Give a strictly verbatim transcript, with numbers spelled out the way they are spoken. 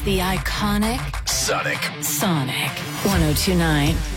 the iconic Sonic. Sonic one oh two point nine.